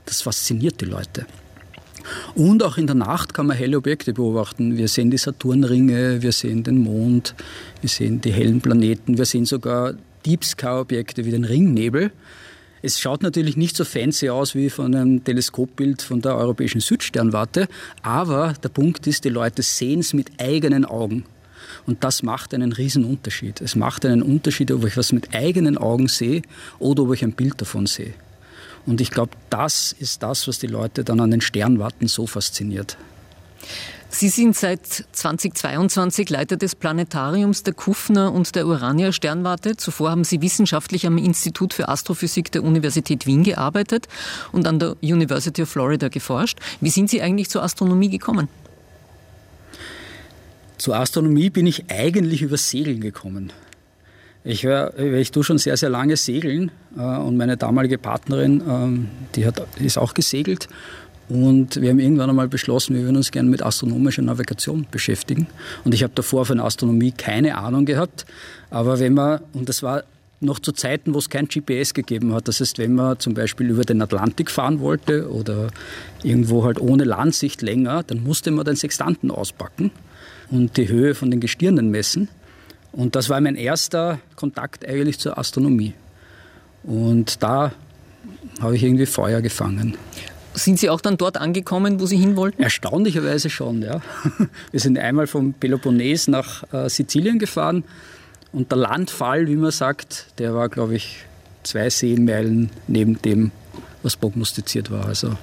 Das fasziniert die Leute. Und auch in der Nacht kann man helle Objekte beobachten. Wir sehen die Saturnringe, wir sehen den Mond, wir sehen die hellen Planeten, wir sehen sogar Deep-Sky-Objekte wie den Ringnebel. Es schaut natürlich nicht so fancy aus wie von einem Teleskopbild von der Europäischen Südsternwarte, aber der Punkt ist, die Leute sehen es mit eigenen Augen. Und das macht einen riesen Unterschied. Es macht einen Unterschied, ob ich was mit eigenen Augen sehe oder ob ich ein Bild davon sehe. Und ich glaube, das ist das, was die Leute dann an den Sternwarten so fasziniert. Sie sind seit 2022 Leiter des Planetariums der Kufner und der Urania Sternwarte. Zuvor haben Sie wissenschaftlich am Institut für Astrophysik der Universität Wien gearbeitet und an der University of Florida geforscht. Wie sind Sie eigentlich zur Astronomie gekommen? Zur Astronomie bin ich eigentlich über Segeln gekommen. Ich tue schon sehr, sehr lange segeln und meine damalige Partnerin, ist auch gesegelt. Und wir haben irgendwann einmal beschlossen, wir würden uns gerne mit astronomischer Navigation beschäftigen. Und ich habe davor von Astronomie keine Ahnung gehabt. Aber und das war noch zu Zeiten, wo es kein GPS gegeben hat. Das heißt, wenn man zum Beispiel über den Atlantik fahren wollte oder irgendwo halt ohne Landsicht länger, dann musste man den Sextanten auspacken und die Höhe von den Gestirnen messen. Und das war mein erster Kontakt eigentlich zur Astronomie. Und da habe ich irgendwie Feuer gefangen. Sind Sie auch dann dort angekommen, wo Sie hin wollten? Erstaunlicherweise schon, ja. Wir sind einmal vom Peloponnes nach Sizilien gefahren und der Landfall, wie man sagt, der war, glaube ich, 2 Seemeilen neben dem, was prognostiziert war. Also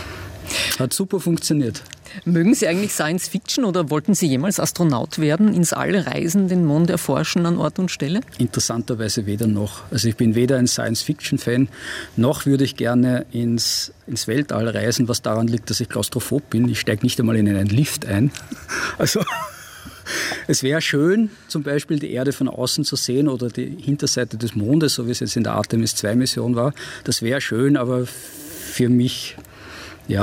hat super funktioniert. Mögen Sie eigentlich Science Fiction oder wollten Sie jemals Astronaut werden, ins All reisen, den Mond erforschen an Ort und Stelle? Interessanterweise weder noch. Also ich bin weder ein Science Fiction Fan, noch würde ich gerne ins Weltall reisen, was daran liegt, dass ich klaustrophob bin. Ich steige nicht einmal in einen Lift ein. Also es wäre schön, zum Beispiel die Erde von außen zu sehen oder die Hinterseite des Mondes, so wie es jetzt in der Artemis 2 Mission war. Das wäre schön, aber für mich, ja,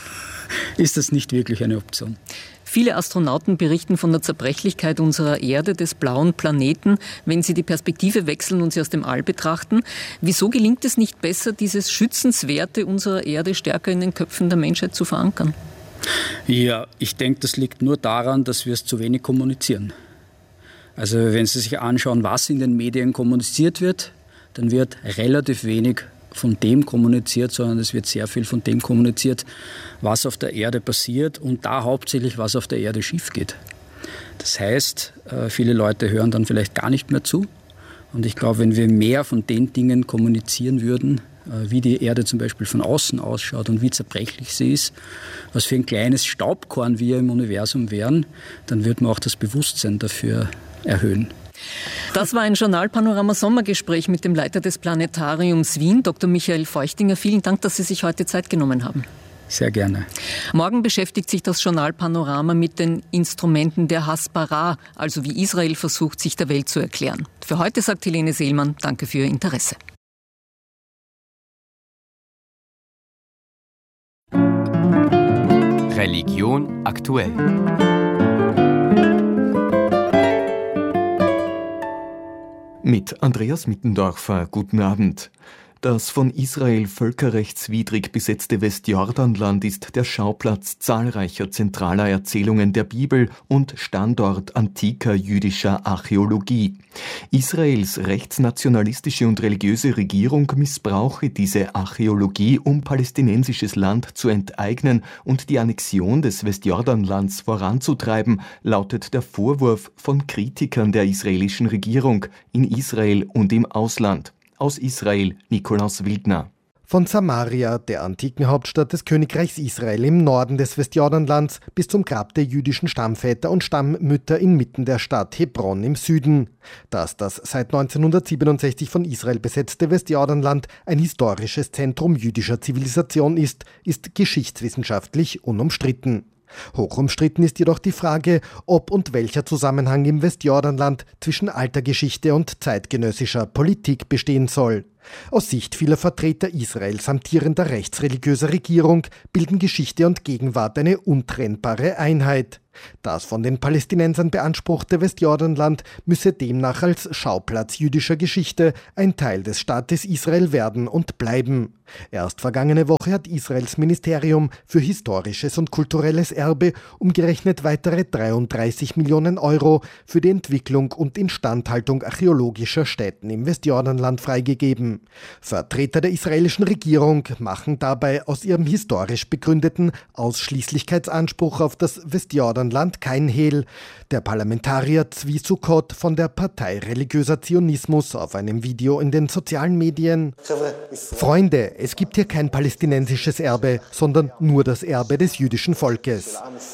ist das nicht wirklich eine Option. Viele Astronauten berichten von der Zerbrechlichkeit unserer Erde, des blauen Planeten, wenn sie die Perspektive wechseln und sie aus dem All betrachten. Wieso gelingt es nicht besser, dieses Schützenswerte unserer Erde stärker in den Köpfen der Menschheit zu verankern? Ja, ich denke, das liegt nur daran, dass wir es zu wenig kommunizieren. Also wenn Sie sich anschauen, was in den Medien kommuniziert wird, dann wird relativ wenig von dem kommuniziert, sondern es wird sehr viel von dem kommuniziert, was auf der Erde passiert und da hauptsächlich, was auf der Erde schief geht. Das heißt, viele Leute hören dann vielleicht gar nicht mehr zu. Und ich glaube, wenn wir mehr von den Dingen kommunizieren würden, wie die Erde zum Beispiel von außen ausschaut und wie zerbrechlich sie ist, was für ein kleines Staubkorn wir im Universum wären, dann würde man auch das Bewusstsein dafür erhöhen. Das war ein Journal-Panorama-Sommergespräch mit dem Leiter des Planetariums Wien, Dr. Michael Feuchtinger. Vielen Dank, dass Sie sich heute Zeit genommen haben. Sehr gerne. Morgen beschäftigt sich das Journal Panorama mit den Instrumenten der Hasbara, also wie Israel versucht, sich der Welt zu erklären. Für heute sagt Helene Seelmann, danke für Ihr Interesse. Religion aktuell. Mit Andreas Mittendorfer, guten Abend. Das von Israel völkerrechtswidrig besetzte Westjordanland ist der Schauplatz zahlreicher zentraler Erzählungen der Bibel und Standort antiker jüdischer Archäologie. Israels rechtsnationalistische und religiöse Regierung missbrauche diese Archäologie, um palästinensisches Land zu enteignen und die Annexion des Westjordanlands voranzutreiben, lautet der Vorwurf von Kritikern der israelischen Regierung in Israel und im Ausland. Aus Israel, Nikolaus Wildner. Von Samaria, der antiken Hauptstadt des Königreichs Israel im Norden des Westjordanlands, bis zum Grab der jüdischen Stammväter und Stammmütter inmitten der Stadt Hebron im Süden. Dass das seit 1967 von Israel besetzte Westjordanland ein historisches Zentrum jüdischer Zivilisation ist geschichtswissenschaftlich unumstritten. Hoch umstritten ist jedoch die Frage, ob und welcher Zusammenhang im Westjordanland zwischen alter Geschichte und zeitgenössischer Politik bestehen soll. Aus Sicht vieler Vertreter Israels amtierender rechtsreligiöser Regierung bilden Geschichte und Gegenwart eine untrennbare Einheit. Das von den Palästinensern beanspruchte Westjordanland müsse demnach als Schauplatz jüdischer Geschichte ein Teil des Staates Israel werden und bleiben. Erst vergangene Woche hat Israels Ministerium für historisches und kulturelles Erbe umgerechnet weitere 33 Millionen Euro für die Entwicklung und Instandhaltung archäologischer Stätten im Westjordanland freigegeben. Vertreter der israelischen Regierung machen dabei aus ihrem historisch begründeten Ausschließlichkeitsanspruch auf das Westjordanland kein Hehl. Der Parlamentarier Zvi Sukkot von der Partei Religiöser Zionismus auf einem Video in den sozialen Medien: Freunde, es gibt hier kein palästinensisches Erbe, sondern nur das Erbe des jüdischen Volkes.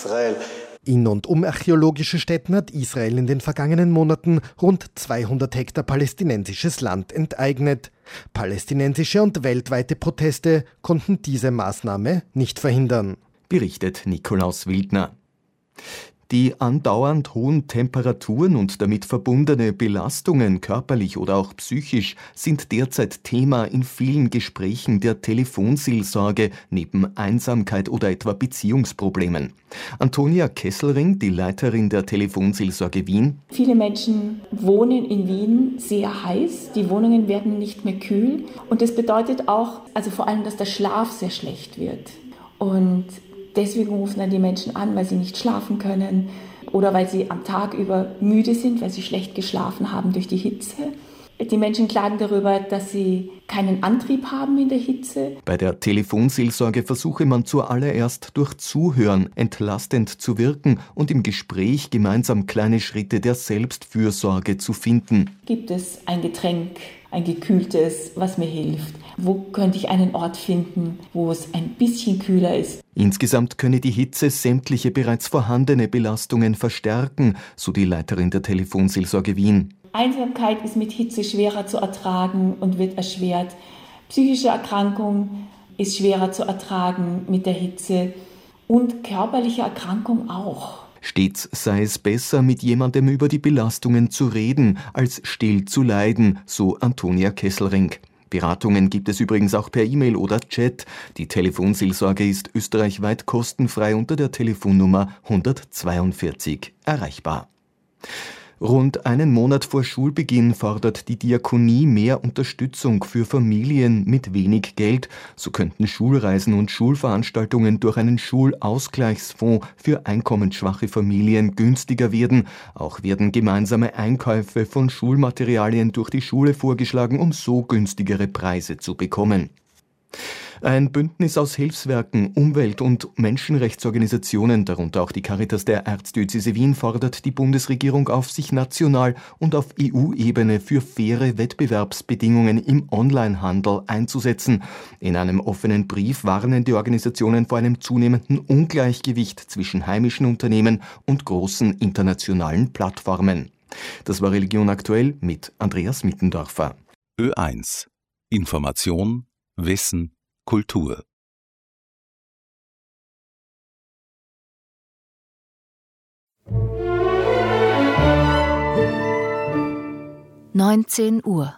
In und um archäologische Stätten hat Israel in den vergangenen Monaten rund 200 Hektar palästinensisches Land enteignet. Palästinensische und weltweite Proteste konnten diese Maßnahme nicht verhindern. Berichtet Nikolaus Wildner. Die andauernd hohen Temperaturen und damit verbundene Belastungen, körperlich oder auch psychisch, sind derzeit Thema in vielen Gesprächen der Telefonseelsorge neben Einsamkeit oder etwa Beziehungsproblemen. Antonia Kesselring, die Leiterin der Telefonseelsorge Wien. Viele Menschen wohnen in Wien sehr heiß, die Wohnungen werden nicht mehr kühl und das bedeutet auch, also vor allem, dass der Schlaf sehr schlecht wird. Und deswegen rufen dann die Menschen an, weil sie nicht schlafen können oder weil sie am Tag über müde sind, weil sie schlecht geschlafen haben durch die Hitze. Die Menschen klagen darüber, dass sie keinen Antrieb haben in der Hitze. Bei der Telefonseelsorge versuche man zuallererst durch Zuhören entlastend zu wirken und im Gespräch gemeinsam kleine Schritte der Selbstfürsorge zu finden. Gibt es ein Getränk, ein gekühltes, was mir hilft? Wo könnte ich einen Ort finden, wo es ein bisschen kühler ist? Insgesamt könne die Hitze sämtliche bereits vorhandene Belastungen verstärken, so die Leiterin der Telefonseelsorge Wien. Einsamkeit ist mit Hitze schwerer zu ertragen und wird erschwert. Psychische Erkrankung ist schwerer zu ertragen mit der Hitze und körperliche Erkrankung auch. Stets sei es besser, mit jemandem über die Belastungen zu reden, als still zu leiden, so Antonia Kesselring. Beratungen gibt es übrigens auch per E-Mail oder Chat. Die Telefonseelsorge ist österreichweit kostenfrei unter der Telefonnummer 142 erreichbar. Rund einen Monat vor Schulbeginn fordert die Diakonie mehr Unterstützung für Familien mit wenig Geld. So könnten Schulreisen und Schulveranstaltungen durch einen Schulausgleichsfonds für einkommensschwache Familien günstiger werden. Auch werden gemeinsame Einkäufe von Schulmaterialien durch die Schule vorgeschlagen, um so günstigere Preise zu bekommen. Ein Bündnis aus Hilfswerken, Umwelt- und Menschenrechtsorganisationen, darunter auch die Caritas der Erzdiözese Wien, fordert die Bundesregierung auf, sich national und auf EU-Ebene für faire Wettbewerbsbedingungen im Onlinehandel einzusetzen. In einem offenen Brief warnen die Organisationen vor einem zunehmenden Ungleichgewicht zwischen heimischen Unternehmen und großen internationalen Plattformen. Das war Religion aktuell mit Andreas Mittendorfer. Ö1 Information, Wissen, Kultur. Uhr.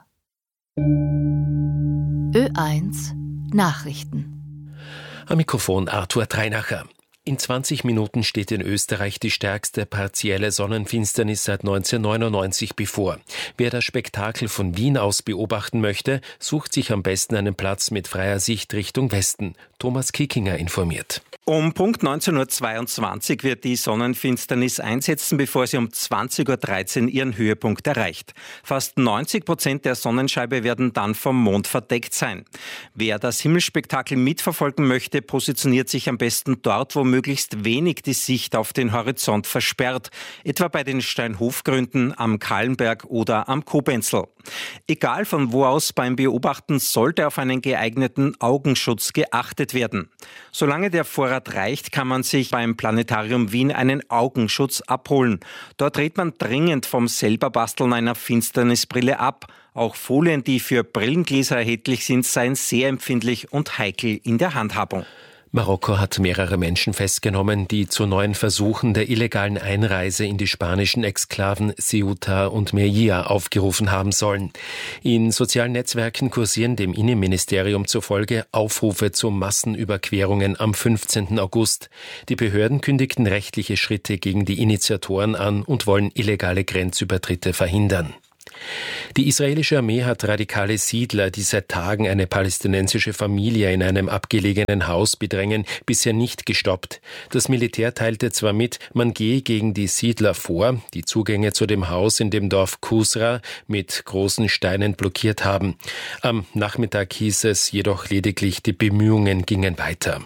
Ö1 Nachrichten. Am Mikrofon Arthur Treinacher. In 20 Minuten steht in Österreich die stärkste partielle Sonnenfinsternis seit 1999 bevor. Wer das Spektakel von Wien aus beobachten möchte, sucht sich am besten einen Platz mit freier Sicht Richtung Westen. Thomas Kickinger informiert. Um Punkt 19.22 Uhr wird die Sonnenfinsternis einsetzen, bevor sie um 20.13 Uhr ihren Höhepunkt erreicht. Fast 90% der Sonnenscheibe werden dann vom Mond verdeckt sein. Wer das Himmelsspektakel mitverfolgen möchte, positioniert sich am besten dort, wo möglichst wenig die Sicht auf den Horizont versperrt, etwa bei den Steinhofgründen, am Kahlenberg oder am Kobenzl. Egal von wo aus, beim Beobachten sollte auf einen geeigneten Augenschutz geachtet werden. Solange der Vorrat reicht, kann man sich beim Planetarium Wien einen Augenschutz abholen. Dort rät man dringend vom Selberbasteln einer Finsternisbrille ab. Auch Folien, die für Brillengläser erhältlich sind, seien sehr empfindlich und heikel in der Handhabung. Marokko hat mehrere Menschen festgenommen, die zu neuen Versuchen der illegalen Einreise in die spanischen Exklaven Ceuta und Melilla aufgerufen haben sollen. In sozialen Netzwerken kursieren dem Innenministerium zufolge Aufrufe zu Massenüberquerungen am 15. August. Die Behörden kündigten rechtliche Schritte gegen die Initiatoren an und wollen illegale Grenzübertritte verhindern. Die israelische Armee hat radikale Siedler, die seit Tagen eine palästinensische Familie in einem abgelegenen Haus bedrängen, bisher nicht gestoppt. Das Militär teilte zwar mit, man gehe gegen die Siedler vor, die Zugänge zu dem Haus in dem Dorf Kusra mit großen Steinen blockiert haben. Am Nachmittag hieß es jedoch lediglich, die Bemühungen gingen weiter.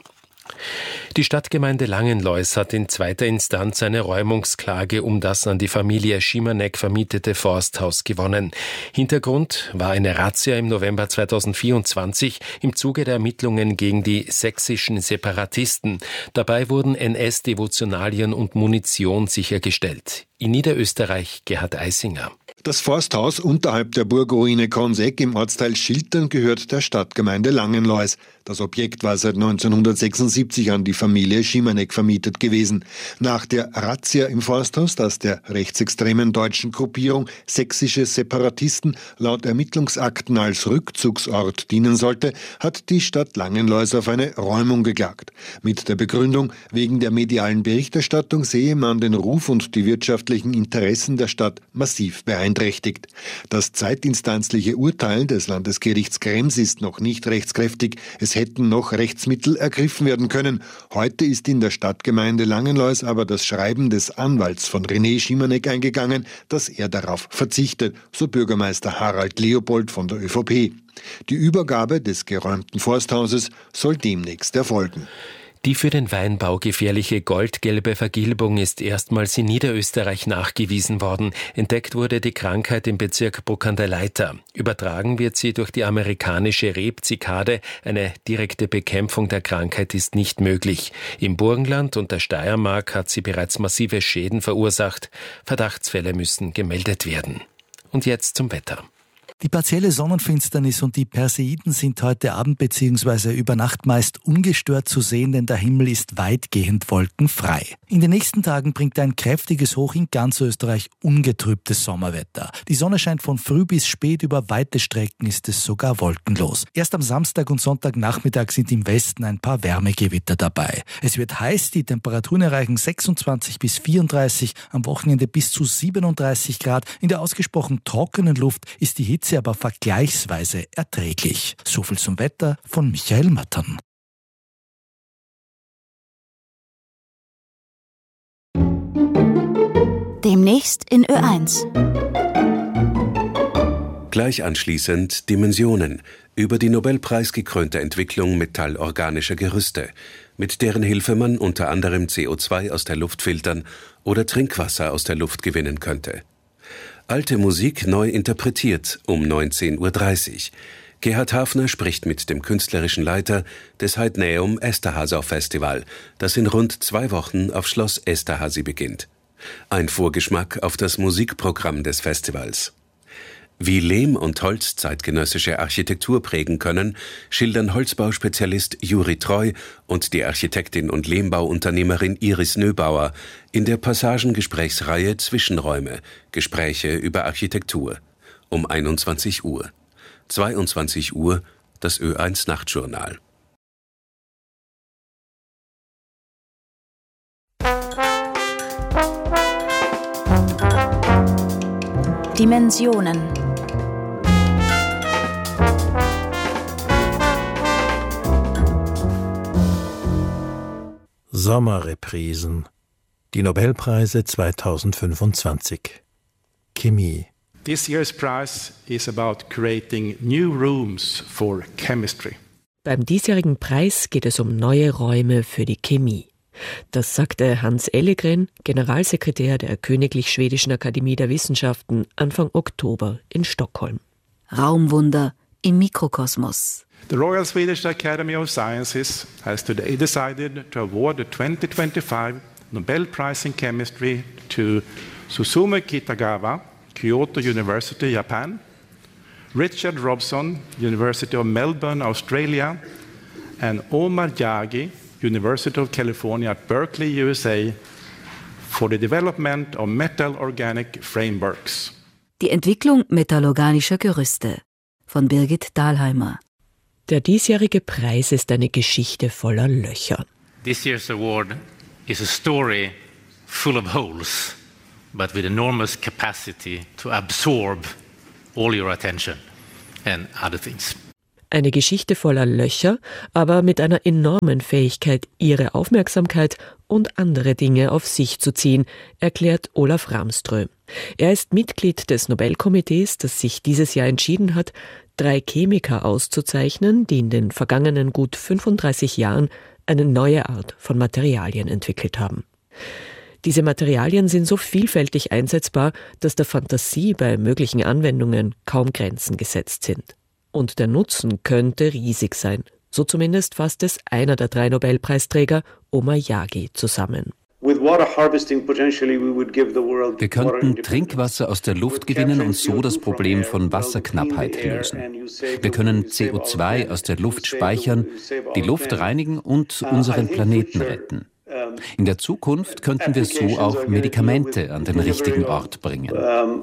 Die Stadtgemeinde Langenlois hat in zweiter Instanz eine Räumungsklage um das an die Familie Schimanek vermietete Forsthaus gewonnen. Hintergrund war eine Razzia im November 2024 im Zuge der Ermittlungen gegen die sächsischen Separatisten. Dabei wurden NS-Devotionalien und Munition sichergestellt. In Niederösterreich Gerhard Eisinger. Das Forsthaus unterhalb der Burgruine Konseck im Ortsteil Schiltern gehört der Stadtgemeinde Langenlois. Das Objekt war seit 1976 an die Familie Schimanek vermietet gewesen. Nach der Razzia im Forsthaus, das der rechtsextremen deutschen Gruppierung sächsische Separatisten laut Ermittlungsakten als Rückzugsort dienen sollte, hat die Stadt Langenlois auf eine Räumung geklagt. Mit der Begründung, wegen der medialen Berichterstattung sehe man den Ruf und die wirtschaftlichen Interessen der Stadt massiv beeinträchtigt. Das zeitinstanzliche Urteil des Landesgerichts Krems ist noch nicht rechtskräftig. Es hätten noch Rechtsmittel ergriffen werden können. Heute ist in der Stadtgemeinde Langenlois aber das Schreiben des Anwalts von René Schimanek eingegangen, dass er darauf verzichtet, so Bürgermeister Harald Leopold von der ÖVP. Die Übergabe des geräumten Forsthauses soll demnächst erfolgen. Die für den Weinbau gefährliche goldgelbe Vergilbung ist erstmals in Niederösterreich nachgewiesen worden. Entdeckt wurde die Krankheit im Bezirk Bruck an der Leitha. Übertragen wird sie durch die amerikanische Rebzikade. Eine direkte Bekämpfung der Krankheit ist nicht möglich. Im Burgenland und der Steiermark hat sie bereits massive Schäden verursacht. Verdachtsfälle müssen gemeldet werden. Und jetzt zum Wetter. Die partielle Sonnenfinsternis und die Perseiden sind heute Abend bzw. über Nacht meist ungestört zu sehen, denn der Himmel ist weitgehend wolkenfrei. In den nächsten Tagen bringt ein kräftiges Hoch in ganz Österreich ungetrübtes Sommerwetter. Die Sonne scheint von früh bis spät, über weite Strecken ist es sogar wolkenlos. Erst am Samstag und Sonntagnachmittag sind im Westen ein paar Wärmegewitter dabei. Es wird heiß, die Temperaturen erreichen 26 bis 34, am Wochenende bis zu 37 Grad. In der ausgesprochen trockenen Luft ist die Hitze aber vergleichsweise erträglich. So viel zum Wetter von Michael Mattern. Demnächst in Ö1. Gleich anschließend Dimensionen über die Nobelpreisgekrönte Entwicklung metallorganischer Gerüste, mit deren Hilfe man unter anderem CO2 aus der Luft filtern oder Trinkwasser aus der Luft gewinnen könnte. Alte Musik neu interpretiert um 19:30 Uhr. Gerhard Hafner spricht mit dem künstlerischen Leiter des Heidneum Esterházau Festival, das in rund 2 Wochen auf Schloss Esterházy beginnt. Ein Vorgeschmack auf das Musikprogramm des Festivals. Wie Lehm und Holz zeitgenössische Architektur prägen können, schildern Holzbauspezialist Juri Treu und die Architektin und Lehmbauunternehmerin Iris Nöbauer in der Passagengesprächsreihe Zwischenräume, Gespräche über Architektur. Um 21 Uhr. 22 Uhr, das Ö1 Nachtjournal. Dimensionen. Sommerreprisen. Die Nobelpreise 2025. Chemie. This year's prize is about creating new rooms for chemistry. Beim diesjährigen Preis geht es um neue Räume für die Chemie. Das sagte Hans Ellegren, Generalsekretär der Königlich Schwedischen Akademie der Wissenschaften, Anfang Oktober in Stockholm. Raumwunder im Mikrokosmos. The Royal Swedish Academy of Sciences has today decided to award the 2025 Nobel Prize in Chemistry to Susumu Kitagawa, Kyoto University, Japan, Richard Robson, University of Melbourne, Australia, and Omar Jagi, University of California at Berkeley, USA, for the development of metal organic frameworks. Die Entwicklung metallorganischer Gerüste von Birgit Dahlheimer. Der diesjährige Preis ist eine Geschichte voller Löcher. This year's award is a story full of holes, but with enormous capacity to absorb all your attention and other things. Eine Geschichte voller Löcher, aber mit einer enormen Fähigkeit, ihre Aufmerksamkeit und andere Dinge auf sich zu ziehen, erklärt Olaf Ramström. Er ist Mitglied des Nobelkomitees, das sich dieses Jahr entschieden hat, 3 Chemiker auszuzeichnen, die in den vergangenen gut 35 Jahren eine neue Art von Materialien entwickelt haben. Diese Materialien sind so vielfältig einsetzbar, dass der Fantasie bei möglichen Anwendungen kaum Grenzen gesetzt sind. Und der Nutzen könnte riesig sein. So zumindest fasst es einer der 3 Nobelpreisträger, Omar Yaghi, zusammen. Wir könnten Trinkwasser aus der Luft gewinnen und so das Problem von Wasserknappheit lösen. Wir können CO2 aus der Luft speichern, die Luft reinigen und unseren Planeten retten. In der Zukunft könnten wir so auch Medikamente an den richtigen Ort bringen.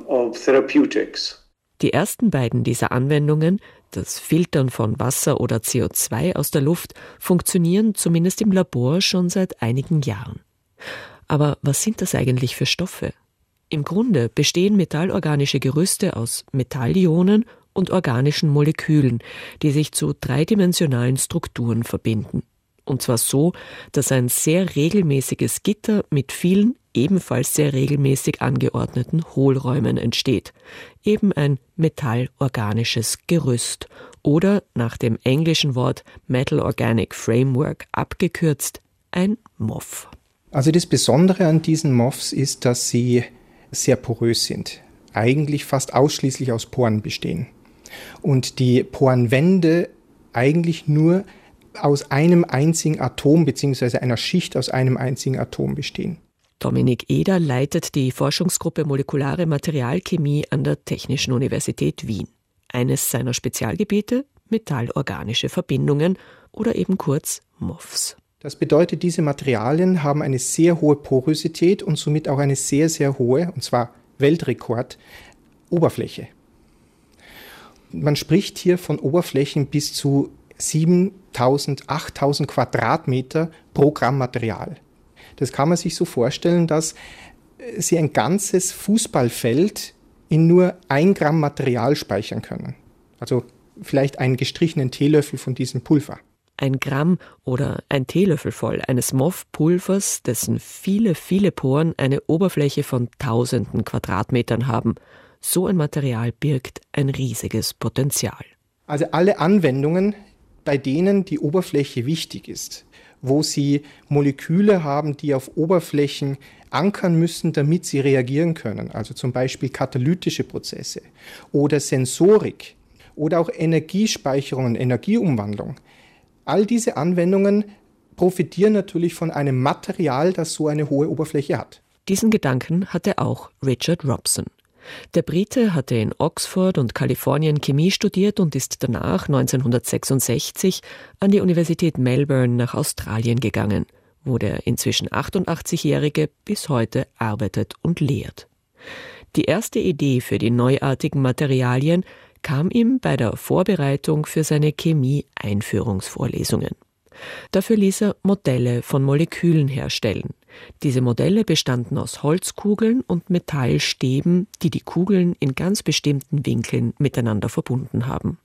Die ersten beiden dieser Anwendungen, das Filtern von Wasser oder CO2 aus der Luft, funktionieren zumindest im Labor schon seit einigen Jahren. Aber was sind das eigentlich für Stoffe? Im Grunde bestehen metallorganische Gerüste aus Metallionen und organischen Molekülen, die sich zu dreidimensionalen Strukturen verbinden. Und zwar so, dass ein sehr regelmäßiges Gitter mit vielen, ebenfalls sehr regelmäßig angeordneten Hohlräumen entsteht. Eben ein metallorganisches Gerüst oder nach dem englischen Wort Metal Organic Framework abgekürzt ein MOF. Also das Besondere an diesen MOFs ist, dass sie sehr porös sind, eigentlich fast ausschließlich aus Poren bestehen. Und die Porenwände eigentlich nur aus einem einzigen Atom bzw. einer Schicht aus einem einzigen Atom bestehen. Dominik Eder leitet die Forschungsgruppe Molekulare Materialchemie an der Technischen Universität Wien. Eines seiner Spezialgebiete: metallorganische Verbindungen oder eben kurz MOFs. Das bedeutet, diese Materialien haben eine sehr hohe Porosität und somit auch eine sehr, sehr hohe, und zwar Weltrekord, Oberfläche. Man spricht hier von Oberflächen bis zu 7.000, 8.000 Quadratmeter pro Gramm Material. Das kann man sich so vorstellen, dass Sie ein ganzes Fußballfeld in nur 1 Gramm Material speichern können. Also vielleicht einen gestrichenen Teelöffel von diesem Pulver. 1 Gramm oder ein Teelöffel voll eines MOF-Pulvers, dessen viele, viele Poren eine Oberfläche von tausenden Quadratmetern haben. So ein Material birgt ein riesiges Potenzial. Also alle Anwendungen, bei denen die Oberfläche wichtig ist, wo Sie Moleküle haben, die auf Oberflächen ankern müssen, damit sie reagieren können, also zum Beispiel katalytische Prozesse oder Sensorik oder auch Energiespeicherung und Energieumwandlung. All diese Anwendungen profitieren natürlich von einem Material, das so eine hohe Oberfläche hat. Diesen Gedanken hatte auch Richard Robson. Der Brite hatte in Oxford und Kalifornien Chemie studiert und ist danach 1966 an die Universität Melbourne nach Australien gegangen, wo der inzwischen 88-Jährige bis heute arbeitet und lehrt. Die erste Idee für die neuartigen Materialien kam ihm bei der Vorbereitung für seine Chemie-Einführungsvorlesungen. Dafür ließ er Modelle von Molekülen herstellen. Diese Modelle bestanden aus Holzkugeln und Metallstäben, die die Kugeln in ganz bestimmten Winkeln miteinander verbunden haben.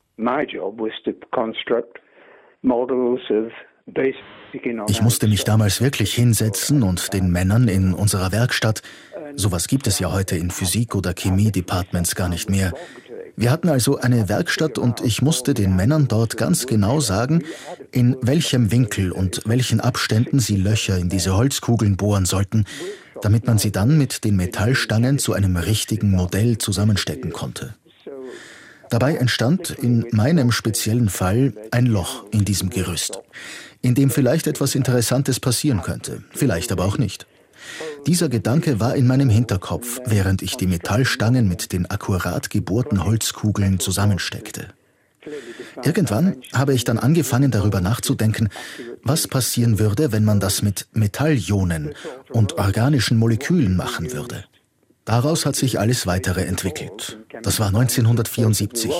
Ich musste mich damals wirklich hinsetzen und den Männern in unserer Werkstatt, sowas gibt es ja heute in Physik- oder Chemie-Departments gar nicht mehr. Wir hatten also eine Werkstatt und ich musste den Männern dort ganz genau sagen, in welchem Winkel und welchen Abständen sie Löcher in diese Holzkugeln bohren sollten, damit man sie dann mit den Metallstangen zu einem richtigen Modell zusammenstecken konnte. Dabei entstand in meinem speziellen Fall ein Loch in diesem Gerüst, in dem vielleicht etwas Interessantes passieren könnte, vielleicht aber auch nicht. Dieser Gedanke war in meinem Hinterkopf, während ich die Metallstangen mit den akkurat gebohrten Holzkugeln zusammensteckte. Irgendwann habe ich dann angefangen, darüber nachzudenken, was passieren würde, wenn man das mit Metallionen und organischen Molekülen machen würde. Daraus hat sich alles Weitere entwickelt. Das war 1974.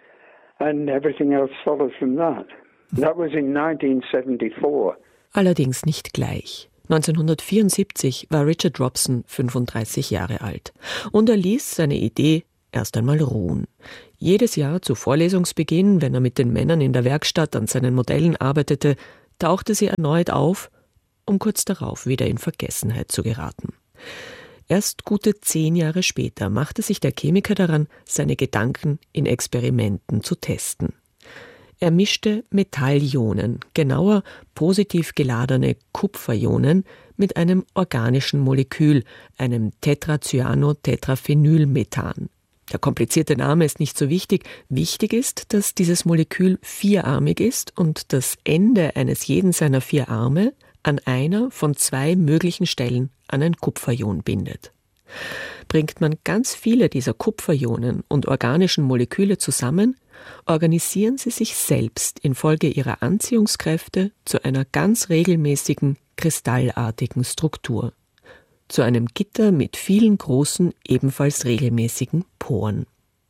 Allerdings nicht gleich. 1974 war Richard Robson 35 Jahre alt und er ließ seine Idee erst einmal ruhen. Jedes Jahr zu Vorlesungsbeginn, wenn er mit den Männern in der Werkstatt an seinen Modellen arbeitete, tauchte sie erneut auf, um kurz darauf wieder in Vergessenheit zu geraten. Erst gute 10 Jahre später machte sich der Chemiker daran, seine Gedanken in Experimenten zu testen. Er mischte Metallionen, genauer positiv geladene Kupferionen, mit einem organischen Molekül, einem Tetracyanottetraphenylmethan. Der komplizierte Name ist nicht so wichtig. Wichtig ist, dass dieses Molekül vierarmig ist und das Ende eines jeden seiner 4 Arme an einer von 2 möglichen Stellen an ein Kupferion bindet. Bringt man ganz viele dieser Kupferionen und organischen Moleküle zusammen, organisieren sie sich selbst infolge ihrer Anziehungskräfte zu einer ganz regelmäßigen, kristallartigen Struktur. Zu einem Gitter mit vielen großen, ebenfalls regelmäßigen Poren.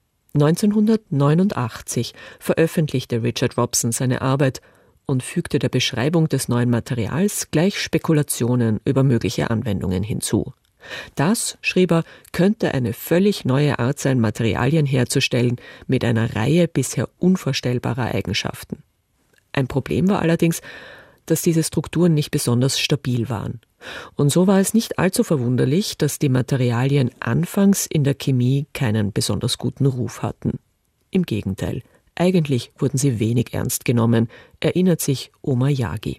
1989 veröffentlichte Richard Robson seine Arbeit und fügte der Beschreibung des neuen Materials gleich Spekulationen über mögliche Anwendungen hinzu. Das, schrieb er, könnte eine völlig neue Art sein, Materialien herzustellen mit einer Reihe bisher unvorstellbarer Eigenschaften. Ein Problem war allerdings, dass diese Strukturen nicht besonders stabil waren. Und so war es nicht allzu verwunderlich, dass die Materialien anfangs in der Chemie keinen besonders guten Ruf hatten. Im Gegenteil, eigentlich wurden sie wenig ernst genommen, erinnert sich Omar Yaghi.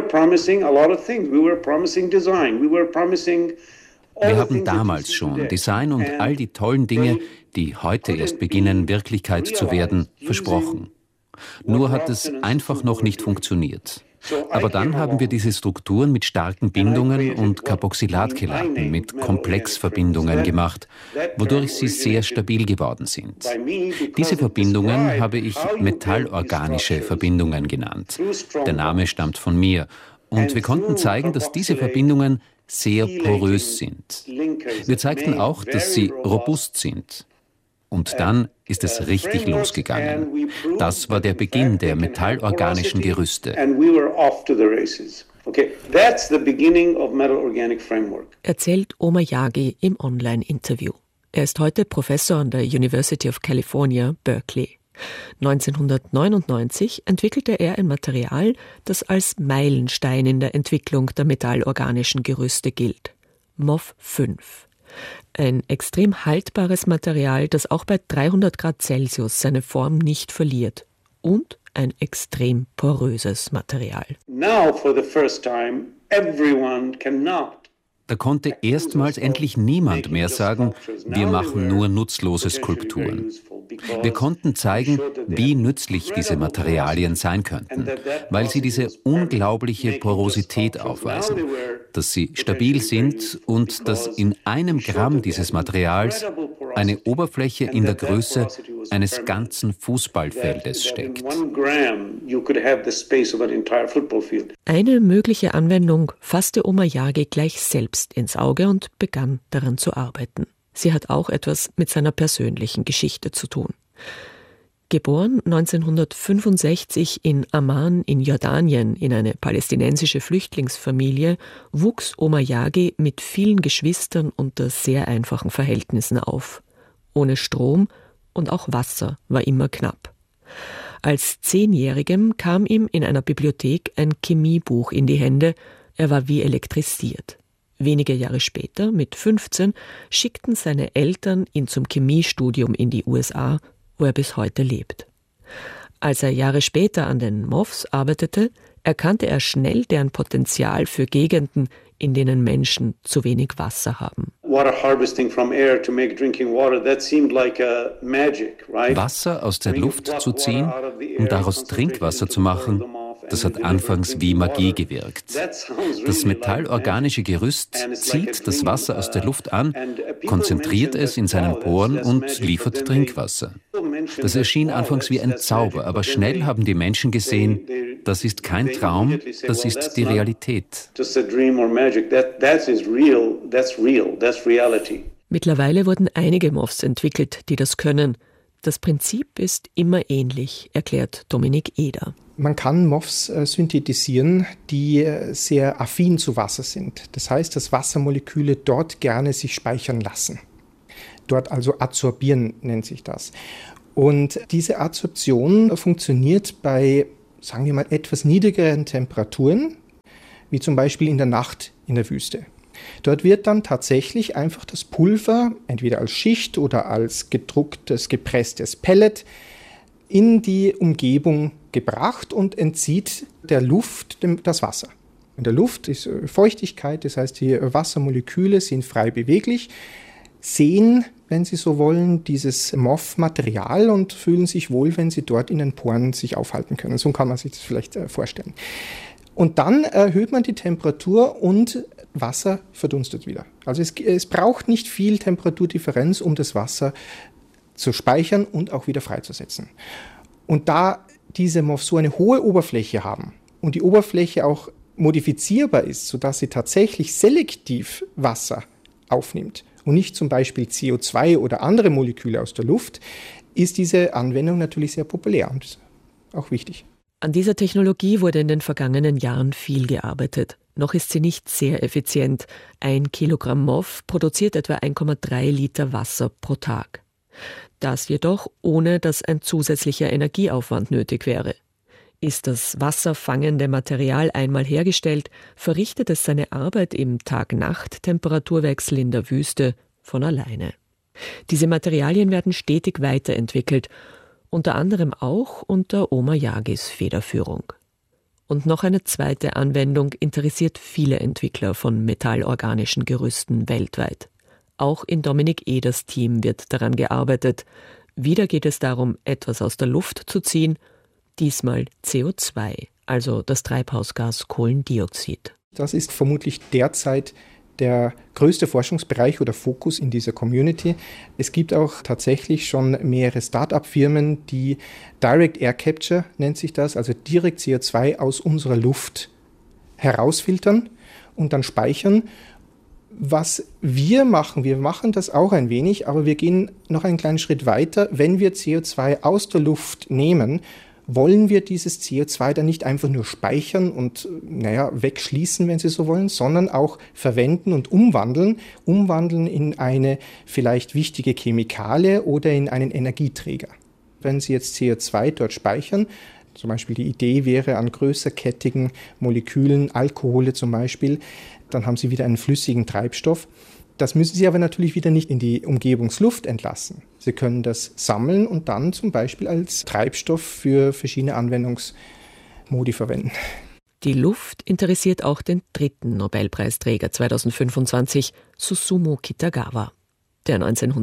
Wir haben damals schon Design und all die tollen Dinge, die heute erst beginnen, Wirklichkeit zu werden, versprochen. Nur hat es einfach noch nicht funktioniert. Aber dann haben wir diese Strukturen mit starken Bindungen und Carboxylatchelaten mit Komplexverbindungen gemacht, wodurch sie sehr stabil geworden sind. Diese Verbindungen habe ich metallorganische Verbindungen genannt. Der Name stammt von mir. Und wir konnten zeigen, dass diese Verbindungen sehr porös sind. Wir zeigten auch, dass sie robust sind. Und dann ist es richtig losgegangen. Das war der Beginn der metallorganischen Gerüste. Erzählt Omar Yaghi im Online-Interview. Er ist heute Professor an der University of California, Berkeley. 1999 entwickelte er ein Material, das als Meilenstein in der Entwicklung der metallorganischen Gerüste gilt. MOF5. Ein extrem haltbares Material, das auch bei 300 Grad Celsius seine Form nicht verliert. Und ein extrem poröses Material. Da konnte erstmals endlich niemand mehr sagen, wir machen nur nutzlose Skulpturen. Wir konnten zeigen, wie nützlich diese Materialien sein könnten, weil sie diese unglaubliche Porosität aufweisen, dass sie stabil sind und dass in einem Gramm dieses Materials eine Oberfläche in der Größe eines ganzen Fußballfeldes steckt. Eine mögliche Anwendung fasste Omar Yaghi gleich selbst ins Auge und begann daran zu arbeiten. Sie hat auch etwas mit seiner persönlichen Geschichte zu tun. Geboren 1965 in Amman in Jordanien in eine palästinensische Flüchtlingsfamilie, wuchs Omar Yaghi mit vielen Geschwistern unter sehr einfachen Verhältnissen auf. Ohne Strom und auch Wasser war immer knapp. Als 10-Jährigem kam ihm in einer Bibliothek ein Chemiebuch in die Hände. Er war wie elektrisiert. Wenige Jahre später, mit 15, schickten seine Eltern ihn zum Chemiestudium in die USA, wo er bis heute lebt. Als er Jahre später an den MOFs arbeitete, erkannte er schnell deren Potenzial für Gegenden, in denen Menschen zu wenig Wasser haben. Wasser aus der Luft zu ziehen, um daraus Trinkwasser zu machen, das hat anfangs wie Magie gewirkt. Das metallorganische Gerüst zieht das Wasser aus der Luft an, konzentriert es in seinen Poren und liefert Trinkwasser. Das erschien anfangs wie ein Zauber, aber schnell haben die Menschen gesehen, Das ist kein Traum, das ist die Realität. Mittlerweile wurden einige MOFs entwickelt, die das können. Das Prinzip ist immer ähnlich, erklärt Dominik Eder. Man kann MOFs synthetisieren, die sehr affin zu Wasser sind. Das heißt, dass Wassermoleküle dort gerne sich speichern lassen. Dort also adsorbieren nennt sich das. Und diese Adsorption funktioniert bei, sagen wir mal, etwas niedrigeren Temperaturen, wie zum Beispiel in der Nacht in der Wüste. Dort wird dann tatsächlich einfach das Pulver, entweder als Schicht oder als gedrucktes, gepresstes Pellet, in die Umgebung gebracht und entzieht der Luft das Wasser. In der Luft ist Feuchtigkeit, das heißt, die Wassermoleküle sind frei beweglich, sehen, wenn sie so wollen, dieses MOF-Material und fühlen sich wohl, wenn sie dort in den Poren sich aufhalten können. So kann man sich das vielleicht vorstellen. Und dann erhöht man die Temperatur und Wasser verdunstet wieder. Also es braucht nicht viel Temperaturdifferenz, um das Wasser zu speichern und auch wieder freizusetzen. Und da diese MOFs so eine hohe Oberfläche haben und die Oberfläche auch modifizierbar ist, sodass sie tatsächlich selektiv Wasser aufnimmt und nicht zum Beispiel CO2 oder andere Moleküle aus der Luft, ist diese Anwendung natürlich sehr populär und auch wichtig. An dieser Technologie wurde in den vergangenen Jahren viel gearbeitet. Noch ist sie nicht sehr effizient. 1 Kilogramm MOF produziert etwa 1,3 Liter Wasser pro Tag. Das jedoch ohne, dass ein zusätzlicher Energieaufwand nötig wäre. Ist das wasserfangende Material einmal hergestellt, verrichtet es seine Arbeit im Tag-Nacht-Temperaturwechsel in der Wüste von alleine. Diese Materialien werden stetig weiterentwickelt, unter anderem auch unter Omar Yagis Federführung. Und noch eine zweite Anwendung interessiert viele Entwickler von metallorganischen Gerüsten weltweit. Auch in Dominik Eders Team wird daran gearbeitet. Wieder geht es darum, etwas aus der Luft zu ziehen, diesmal CO2, also das Treibhausgas Kohlendioxid. Das ist vermutlich derzeit der größte Forschungsbereich oder Fokus in dieser Community. Es gibt auch tatsächlich schon mehrere Start-up-Firmen, die Direct Air Capture, nennt sich das, also direkt CO2 aus unserer Luft herausfiltern und dann speichern. Was wir machen das auch ein wenig, aber wir gehen noch einen kleinen Schritt weiter. Wenn wir CO2 aus der Luft nehmen, wollen wir dieses CO2 dann nicht einfach nur speichern und wegschließen, wenn Sie so wollen, sondern auch verwenden und umwandeln in eine vielleicht wichtige Chemikalie oder in einen Energieträger. Wenn Sie jetzt CO2 dort speichern, zum Beispiel die Idee wäre an größerkettigen Molekülen, Alkohole zum Beispiel, dann haben Sie wieder einen flüssigen Treibstoff. Das müssen Sie aber natürlich wieder nicht in die Umgebungsluft entlassen. Sie können das sammeln und dann zum Beispiel als Treibstoff für verschiedene Anwendungsmodi verwenden. Die Luft interessiert auch den dritten Nobelpreisträger 2025, Susumu Kitagawa. Der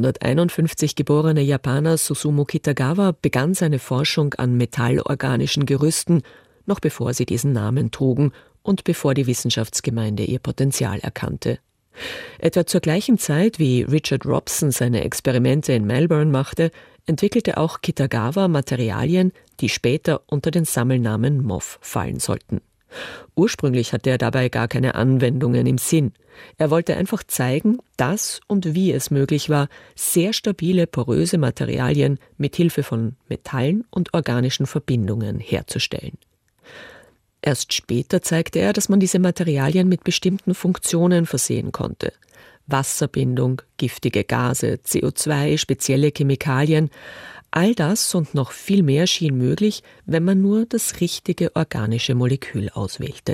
1951 geborene Japaner Susumu Kitagawa begann seine Forschung an metallorganischen Gerüsten, noch bevor sie diesen Namen trugen und bevor die Wissenschaftsgemeinde ihr Potenzial erkannte. Etwa zur gleichen Zeit, wie Richard Robson seine Experimente in Melbourne machte, entwickelte auch Kitagawa Materialien, die später unter den Sammelnamen MOF fallen sollten. Ursprünglich hatte er dabei gar keine Anwendungen im Sinn. Er wollte einfach zeigen, dass und wie es möglich war, sehr stabile, poröse Materialien mit Hilfe von Metallen und organischen Verbindungen herzustellen. Erst später zeigte er, dass man diese Materialien mit bestimmten Funktionen versehen konnte. Wasserbindung, giftige Gase, CO2, spezielle Chemikalien. All das und noch viel mehr schien möglich, wenn man nur das richtige organische Molekül auswählte.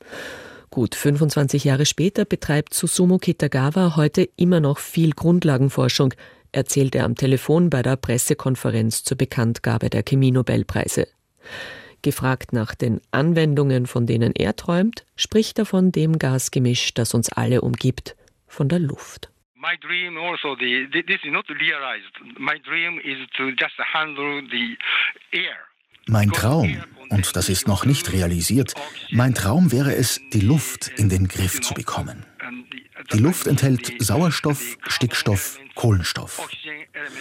Gut 25 Jahre später betreibt Susumu Kitagawa heute immer noch viel Grundlagenforschung, erzählt er am Telefon bei der Pressekonferenz zur Bekanntgabe der Chemie-Nobelpreise. Gefragt nach den Anwendungen, von denen er träumt, spricht er von dem Gasgemisch, das uns alle umgibt, von der Luft. My dream also, this is not realized. My dream is to just handle the air. Mein Traum, und das ist noch nicht realisiert, mein Traum wäre es, die Luft in den Griff zu bekommen. Die Luft enthält Sauerstoff, Stickstoff, Kohlenstoff.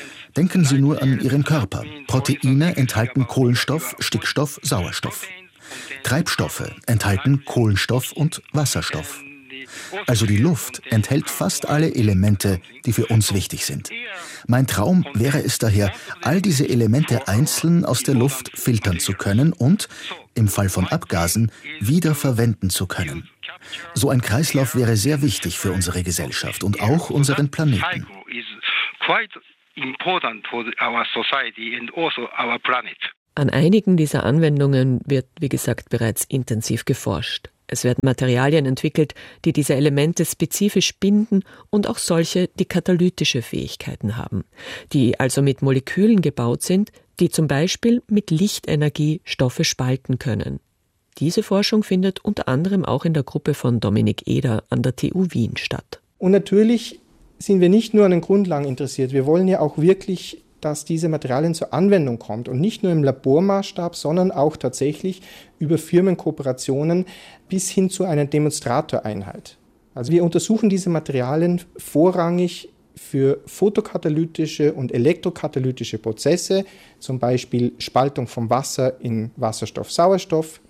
Denken Sie nur an Ihren Körper. Proteine enthalten Kohlenstoff, Stickstoff, Sauerstoff. Treibstoffe enthalten Kohlenstoff und Wasserstoff. Also die Luft enthält fast alle Elemente, die für uns wichtig sind. Mein Traum wäre es daher, all diese Elemente einzeln aus der Luft filtern zu können und, im Fall von Abgasen, wieder verwenden zu können. So ein Kreislauf wäre sehr wichtig für unsere Gesellschaft und auch unseren Planeten. An einigen dieser Anwendungen wird, wie gesagt, bereits intensiv geforscht. Es werden Materialien entwickelt, die diese Elemente spezifisch binden und auch solche, die katalytische Fähigkeiten haben, die also mit Molekülen gebaut sind, die zum Beispiel mit Lichtenergie Stoffe spalten können. Diese Forschung findet unter anderem auch in der Gruppe von Dominik Eder an der TU Wien statt. Und natürlich sind wir nicht nur an den Grundlagen interessiert, wir wollen ja auch wirklich, dass diese Materialien zur Anwendung kommt und nicht nur im Labormaßstab, sondern auch tatsächlich über Firmenkooperationen bis hin zu einer Demonstratoreinheit. Also wir untersuchen diese Materialien vorrangig für photokatalytische und elektrokatalytische Prozesse, zum Beispiel Spaltung von Wasser in Wasserstoff, Sauerstoff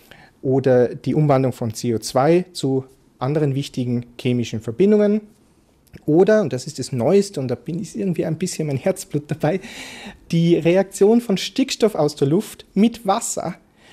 oder die Umwandlung von CO2 zu anderen wichtigen chemischen Verbindungen. Oder, und das ist das Neueste, und da bin ich irgendwie ein bisschen mein Herzblut dabei, die Reaktion von Stickstoff aus der Luft mit Wasser,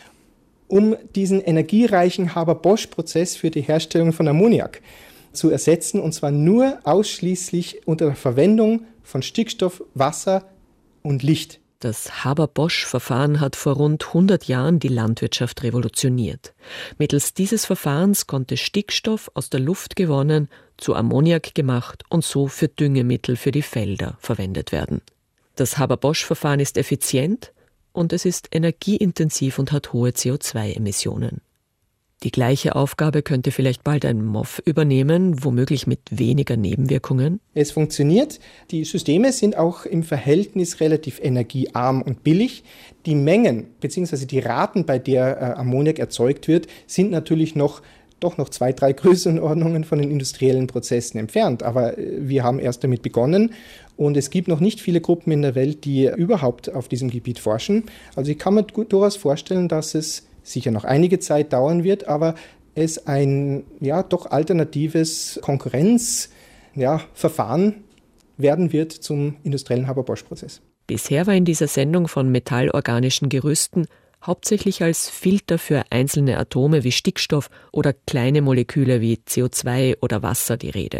um diesen energiereichen Haber-Bosch-Prozess für die Herstellung von Ammoniak zu ersetzen, und zwar nur ausschließlich unter der Verwendung von Stickstoff, Wasser und Licht. Das Haber-Bosch-Verfahren hat vor rund 100 Jahren die Landwirtschaft revolutioniert. Mittels dieses Verfahrens konnte Stickstoff aus der Luft gewonnen, zu Ammoniak gemacht und so für Düngemittel für die Felder verwendet werden. Das Haber-Bosch-Verfahren ist effizient und es ist energieintensiv und hat hohe CO2-Emissionen. Die gleiche Aufgabe könnte vielleicht bald ein MOF übernehmen, womöglich mit weniger Nebenwirkungen. Es funktioniert. Die Systeme sind auch im Verhältnis relativ energiearm und billig. Die Mengen bzw. die Raten, bei der Ammoniak erzeugt wird, sind natürlich noch 2-3 Größenordnungen von den industriellen Prozessen entfernt. Aber wir haben erst damit begonnen und es gibt noch nicht viele Gruppen in der Welt, die überhaupt auf diesem Gebiet forschen. Also ich kann mir durchaus vorstellen, dass es sicher noch einige Zeit dauern wird, aber es ein doch alternatives Konkurrenzverfahren werden wird zum industriellen Haber-Bosch-Prozess. Bisher war in dieser Sendung von metallorganischen Gerüsten hauptsächlich als Filter für einzelne Atome wie Stickstoff oder kleine Moleküle wie CO2 oder Wasser die Rede.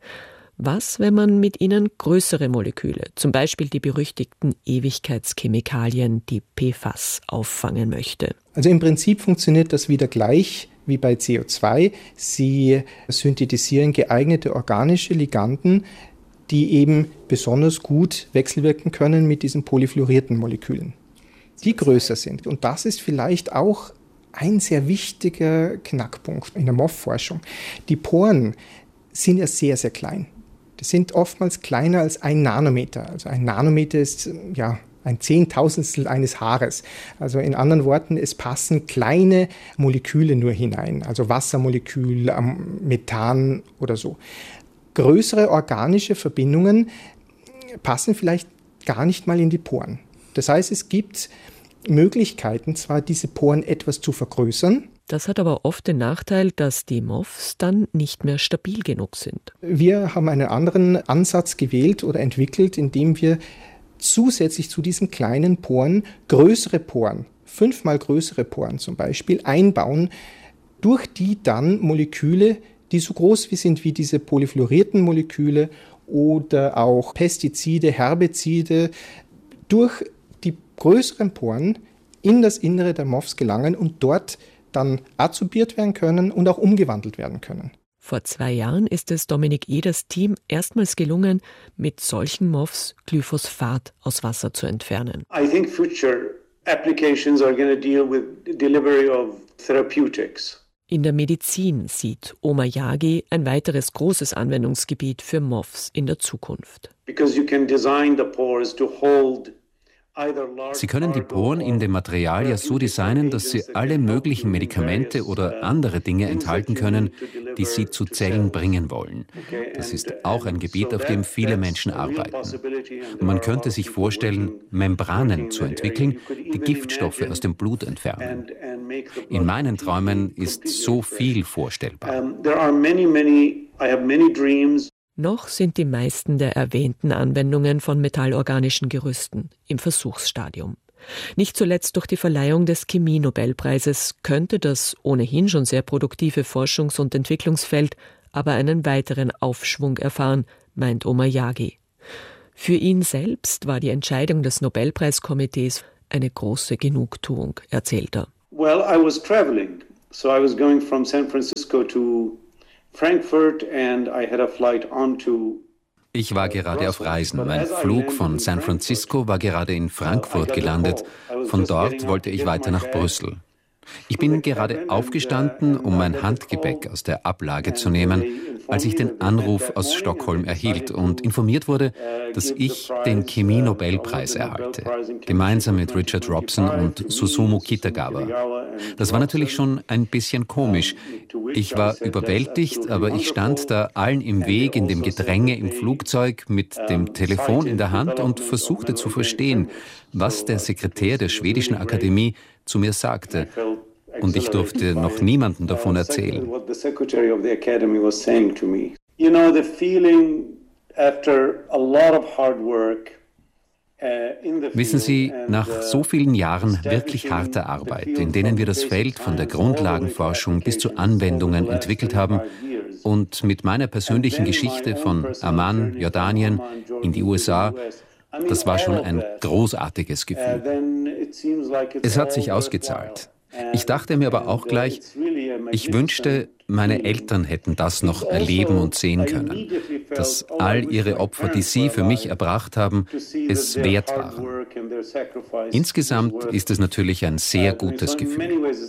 Was, wenn man mit ihnen größere Moleküle, zum Beispiel die berüchtigten Ewigkeitschemikalien, die PFAS, auffangen möchte? Also im Prinzip funktioniert das wieder gleich wie bei CO2. Sie synthetisieren geeignete organische Liganden, die eben besonders gut wechselwirken können mit diesen polyfluorierten Molekülen, die größer sind. Und das ist vielleicht auch ein sehr wichtiger Knackpunkt in der MOF-Forschung. Die Poren sind ja sehr, sehr klein. Die sind oftmals kleiner als 1 Nanometer. Also 1 Nanometer ist ein Zehntausendstel eines Haares. Also in anderen Worten, es passen kleine Moleküle nur hinein, also Wassermolekül, Methan oder so. Größere organische Verbindungen passen vielleicht gar nicht mal in die Poren. Das heißt, es gibt Möglichkeiten, zwar diese Poren etwas zu vergrößern. Das hat aber oft den Nachteil, dass die MOFs dann nicht mehr stabil genug sind. Wir haben einen anderen Ansatz gewählt oder entwickelt, indem wir zusätzlich zu diesen kleinen Poren größere Poren, 5-mal größere Poren zum Beispiel, einbauen, durch die dann Moleküle, die so groß sind wie diese polyfluorierten Moleküle oder auch Pestizide, Herbizide, durch die größeren Poren in das Innere der MOFs gelangen und dort dann adsorbiert werden können und auch umgewandelt werden können. Vor 2 Jahren ist es Dominik Eders Team erstmals gelungen, mit solchen MOFs Glyphosphat aus Wasser zu entfernen. I think future applications are going to deal with the delivery of therapeutics. In der Medizin sieht Omar Yagi ein weiteres großes Anwendungsgebiet für MOFs in der Zukunft. Because you can design the pores to hold. Sie können die Poren in dem Material ja so designen, dass sie alle möglichen Medikamente oder andere Dinge enthalten können, die sie zu Zellen bringen wollen. Das ist auch ein Gebiet, auf dem viele Menschen arbeiten. Und man könnte sich vorstellen, Membranen zu entwickeln, die Giftstoffe aus dem Blut entfernen. In meinen Träumen ist so viel vorstellbar. Noch sind die meisten der erwähnten Anwendungen von metallorganischen Gerüsten im Versuchsstadium. Nicht zuletzt durch die Verleihung des Chemie-Nobelpreises könnte das ohnehin schon sehr produktive Forschungs- und Entwicklungsfeld aber einen weiteren Aufschwung erfahren, meint Omayagi. Für ihn selbst war die Entscheidung des Nobelpreiskomitees eine große Genugtuung, erzählt er. Well, I was traveling. So I was going from San Francisco to Frankfurt and I had a flight on to. Ich war gerade auf Reisen. Mein Flug von San Francisco war gerade in Frankfurt gelandet. Von dort wollte ich weiter nach Brüssel. Ich bin gerade aufgestanden, um mein Handgepäck aus der Ablage zu nehmen, als ich den Anruf aus Stockholm erhielt und informiert wurde, dass ich den Chemie-Nobelpreis erhalte, gemeinsam mit Richard Robson und Susumu Kitagawa. Das war natürlich schon ein bisschen komisch. Ich war überwältigt, aber ich stand da allen im Weg in dem Gedränge im Flugzeug mit dem Telefon in der Hand und versuchte zu verstehen, was der Sekretär der Schwedischen Akademie zu mir sagte. Und ich durfte noch niemandem davon erzählen. Wissen Sie, nach so vielen Jahren wirklich harter Arbeit, in denen wir das Feld von der Grundlagenforschung bis zu Anwendungen entwickelt haben und mit meiner persönlichen Geschichte von Amman, Jordanien, in die USA, das war schon ein großartiges Gefühl. Es hat sich ausgezahlt. Ich dachte mir aber auch gleich, ich wünschte, meine Eltern hätten das noch erleben und sehen können, dass all ihre Opfer, die sie für mich erbracht haben, es wert waren. Insgesamt ist es natürlich ein sehr gutes Gefühl.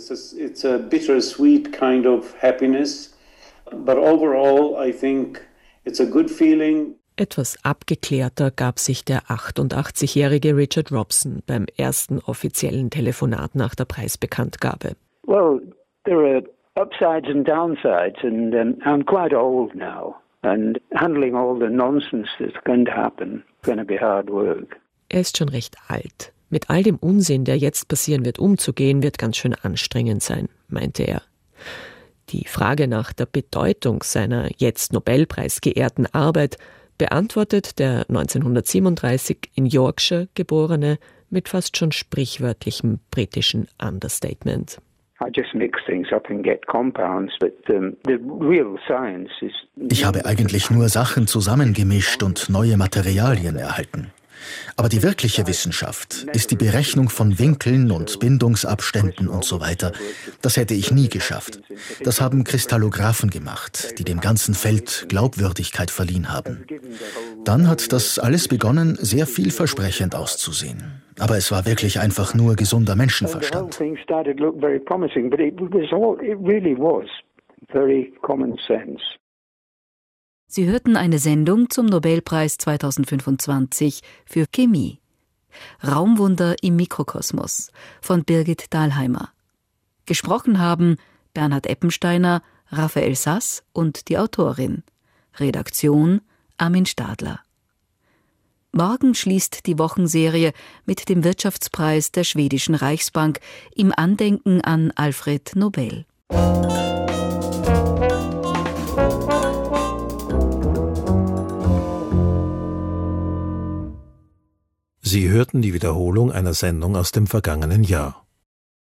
Etwas abgeklärter gab sich der 88-jährige Richard Robson beim ersten offiziellen Telefonat nach der Preisbekanntgabe. Well, there are upsides and downsides, and I'm quite old now, and handling all the nonsense that's going to happen is going to be hard work. Er ist schon recht alt. Mit all dem Unsinn, der jetzt passieren wird, umzugehen, wird ganz schön anstrengend sein, meinte er. Die Frage nach der Bedeutung seiner jetzt Nobelpreis geehrten Arbeit beantwortet der 1937 in Yorkshire geborene mit fast schon sprichwörtlichem britischen Understatement. Ich habe eigentlich nur Sachen zusammengemischt und neue Materialien erhalten. Aber die wirkliche Wissenschaft ist die Berechnung von Winkeln und Bindungsabständen und so weiter. Das hätte ich nie geschafft. Das haben Kristallographen gemacht, die dem ganzen Feld Glaubwürdigkeit verliehen haben. Dann hat das alles begonnen, sehr vielversprechend auszusehen. Aber es war wirklich einfach nur gesunder Menschenverstand. Sie hörten eine Sendung zum Nobelpreis 2025 für Chemie. Raumwunder im Mikrokosmos von Birgit Dahlheimer. Gesprochen haben Bernhard Eppensteiner, Raphael Sass und die Autorin. Redaktion Armin Stadler. Morgen schließt die Wochenserie mit dem Wirtschaftspreis der Schwedischen Reichsbank im Andenken an Alfred Nobel. Sie hörten die Wiederholung einer Sendung aus dem vergangenen Jahr.